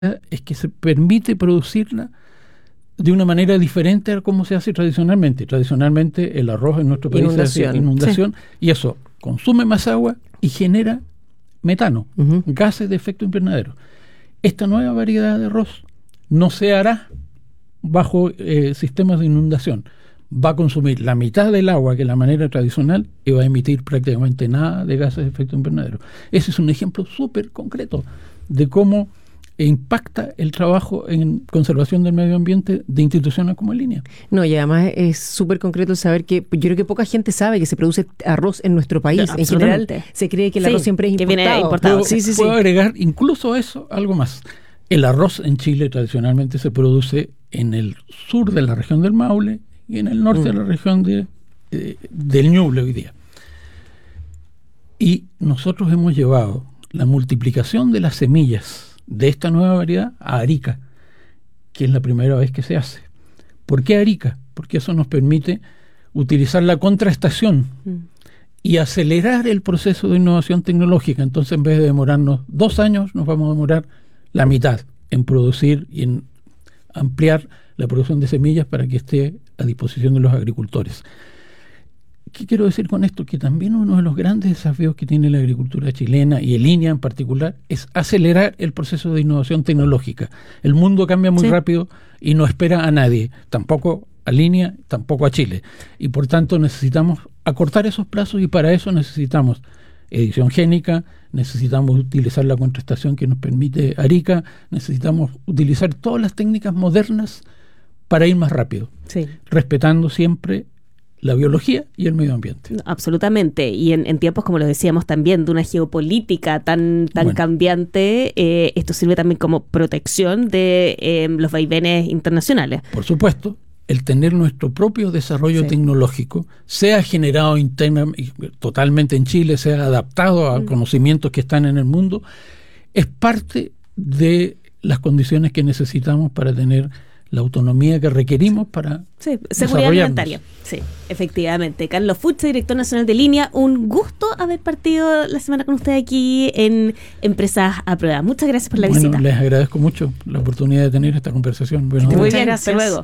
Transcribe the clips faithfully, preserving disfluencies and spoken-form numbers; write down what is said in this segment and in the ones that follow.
es que se permite producirla de una manera diferente a cómo se hace tradicionalmente. Tradicionalmente el arroz en nuestro país inundación, se hace inundación, sí. Y eso consume más agua y genera metano, uh-huh. gases de efecto invernadero. Esta nueva variedad de arroz no se hará bajo eh, sistemas de inundación. Va a consumir la mitad del agua que la manera tradicional y va a emitir prácticamente nada de gases de efecto invernadero. Ese es un ejemplo súper concreto de cómo impacta el trabajo en conservación del medio ambiente de instituciones como Línea. No, y además es súper concreto el saber que yo creo que poca gente sabe que se produce arroz en nuestro país. Ya, en general se cree que el arroz sí, siempre es importado. Que viene importado. Puedo, sí, sí, puedo sí. agregar incluso eso, algo más. El arroz en Chile tradicionalmente se produce en el sur de la región del Maule y en el norte mm. de la región de, de, del Ñuble hoy día. Y nosotros hemos llevado la multiplicación de las semillas de esta nueva variedad a Arica, que es la primera vez que se hace. ¿Por qué Arica? Porque eso nos permite utilizar la contraestación mm. y acelerar el proceso de innovación tecnológica. Entonces, en vez de demorarnos dos años, nos vamos a demorar la mitad en producir y en ampliar la producción de semillas para que esté a disposición de los agricultores. ¿Qué quiero decir con esto? Que también uno de los grandes desafíos que tiene la agricultura chilena y el Línea en particular es acelerar el proceso de innovación tecnológica. El mundo cambia muy sí. rápido y no espera a nadie, tampoco a Línea, tampoco a Chile. Y por tanto necesitamos acortar esos plazos y para eso necesitamos edición génica, necesitamos utilizar la contrastación que nos permite Arica, necesitamos utilizar todas las técnicas modernas para ir más rápido, sí. respetando siempre la biología y el medio ambiente. Absolutamente, y en, en tiempos, como lo decíamos también, de una geopolítica tan, tan bueno. cambiante, eh, esto sirve también como protección de eh, los vaivenes internacionales. Por supuesto, el tener nuestro propio desarrollo sí. tecnológico, sea generado interna, totalmente en Chile, sea adaptado a mm. conocimientos que están en el mundo, es parte de las condiciones que necesitamos para tener la autonomía que requerimos para sí, seguridad alimentaria. Sí, efectivamente. Carlos Fuchs, director nacional de Línea, un gusto haber partido la semana con usted aquí en Empresas a Prueba. Muchas gracias por la bueno, visita. Les agradezco mucho la oportunidad de tener esta conversación. Bueno, muy bien, hasta luego.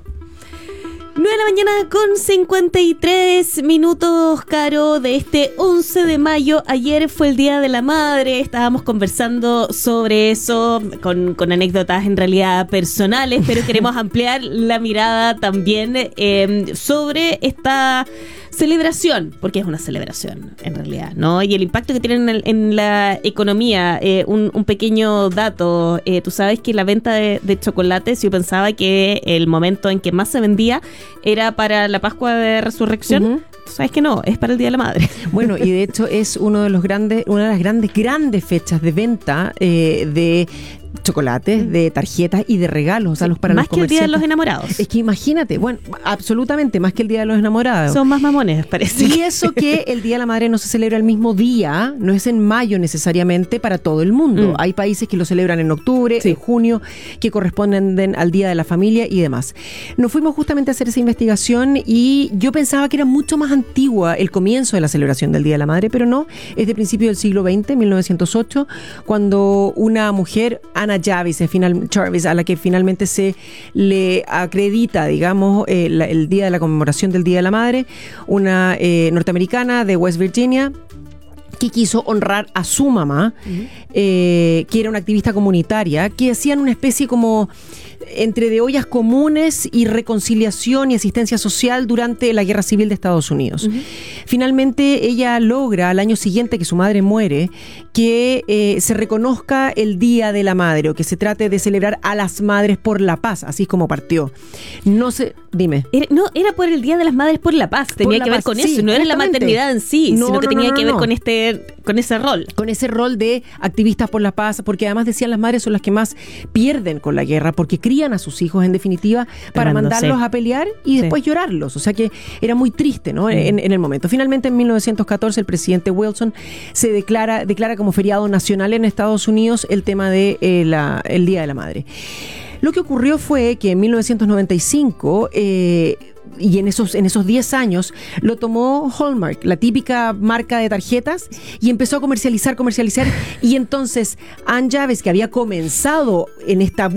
nueve de la mañana con cincuenta y tres minutos, Caro, de este once de mayo. Ayer fue el Día de la Madre, estábamos conversando sobre eso con, con anécdotas en realidad personales, pero queremos ampliar la mirada también eh, sobre esta celebración, porque es una celebración en realidad, ¿no? Y el impacto que tienen en, en la economía. Eh, un, un pequeño dato, eh, tú sabes que la venta de, de chocolates, yo pensaba que el momento en que más se vendía era para la Pascua de Resurrección. Uh-huh. Tú sabes que no, es para el Día de la Madre. Bueno, y de hecho es uno de los grandes, una de las grandes, grandes fechas de venta eh, de chocolates, de tarjetas y de regalos, o sea, los para más los que el Día de los Enamorados. Es que imagínate, bueno, absolutamente más que el Día de los Enamorados. Son más mamones, parece. Y eso que el Día de la Madre no se celebra el mismo día, no es en mayo necesariamente para todo el mundo. Mm. Hay países que lo celebran en octubre, sí. en junio, que corresponden al Día de la Familia y demás. Nos fuimos justamente a hacer esa investigación y yo pensaba que era mucho más antigua el comienzo de la celebración del Día de la Madre, pero no, es de principio del siglo veinte, mil novecientos ocho, cuando una mujer, Ana Jarvis, final, Jarvis, a la que finalmente se le acredita, digamos, eh, la, el día de la conmemoración del Día de la Madre, una eh, norteamericana de West Virginia, que quiso honrar a su mamá, uh-huh. eh, que era una activista comunitaria, que hacían una especie como entre de ollas comunes y reconciliación y asistencia social durante la Guerra Civil de Estados Unidos. Uh-huh. Finalmente ella logra al año siguiente que su madre muere que eh, se reconozca el Día de la Madre o que se trate de celebrar a las madres por la paz, así es como partió. No sé, dime. Era, no, era por el Día de las Madres por la paz, tenía que ver con sí, eso, no era la maternidad en sí, no, sino que no, tenía no, no, que ver no. con este con ese rol. Con ese rol de activistas por la paz, porque además decían las madres son las que más pierden con la guerra, porque crían a sus hijos en definitiva para Tremendo, mandarlos sí. a pelear y después sí. llorarlos, o sea que era muy triste, ¿no? Sí. En, en el momento. Finalmente en mil novecientos catorce el presidente Wilson se declara, declara como feriado nacional en Estados Unidos el tema de eh, la, el Día de la Madre. Lo que ocurrió fue que en mil novecientos noventa y cinco eh, y en esos, en esos diez años lo tomó Hallmark, la típica marca de tarjetas, y empezó a comercializar, comercializar. Y entonces Anne Jarvis, que había comenzado en esta